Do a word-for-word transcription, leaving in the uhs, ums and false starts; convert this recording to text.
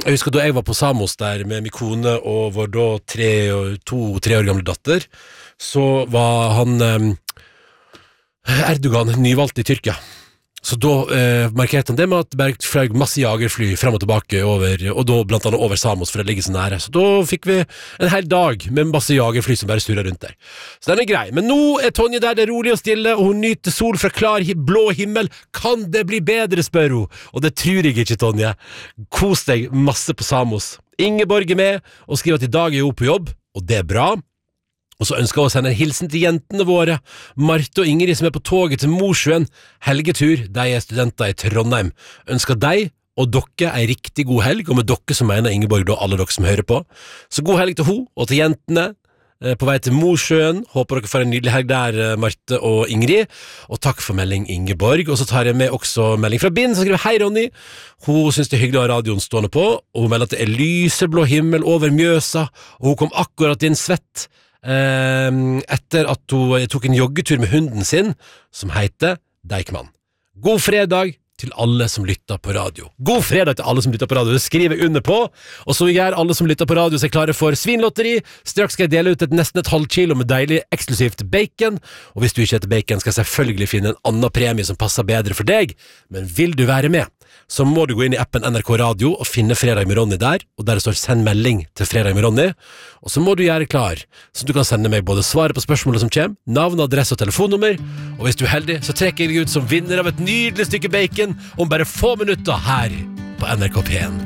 Jeg husker da jeg var på Samos der med min kone og vår da tre, to-tre år gamle datter, så var han um, Erdogan nyvalgt i Tyrkia. Så da eh, markerte han det med at Berg fløy masse jagerfly frem og tilbake over, og da blant annet over Samos, for det ligger så nære. Så da fikk vi en hel dag med masse jagerfly som bare surret rundt der. Så den er grei. Men nå er Tonje der, det er rolig og stille, og hun nyter sol fra klar blå himmel. Kan det bli bedre, spør hun? Og det tror jeg ikke, Tonje. Kos deg masse på Samos. Ingeborg er med, og skriver at i dag er hun på jobb, og det er bra. Og så ønsker hun å sende en hilsen til jentene våre, Marte og Ingrid som er på toget til Mosjøen, helgetur, de er studenter i Trondheim. Ønsker deg og dere en riktig god helg, og med dere så mener Ingeborg da alle dere som hører på. Så god helg til hun og til jentene, på vei til Mosjøen. Håper dere får en nydelig helg der, Marte og Ingrid. Og takk for melding, Ingeborg. Og så tar jeg med også melding fra Bind, som skriver: Hei, Ronny. Hun synes det er hyggelig å ha radioen stående på, og hun melder at det er lyseblå himmel over Mjøsa, og hun kom akkurat inn svett Uh, etter at hun tok en joggetur med hunden sin, som heter Deichman. God fredag til alle som lytter på radio. God fredag til alle som lytter på radio. Det skriver jeg under på. Og så gjør alle som lytter på radio seg klare for svinlotteri. Straks skal jeg dele ut et nesten et halvt kilo med deilig eksklusivt bacon. Og hvis du ikke heter bacon, skal jeg selvfølgelig finne en annen premie som passer bedre for deg. Men vil du være med, så må du gå inn i appen N R K Radio og finne Fredag med Ronny der, og der det står send melding til Fredag med Ronny, og så må du gjøre klar, så du kan sende meg både svaret på spørsmålet som kommer, navn, adresse og telefonnummer, og hvis du er heldig, så trekker jeg deg ut som vinner av et nydelig stykke bacon om bare få minutter her på N R K P en.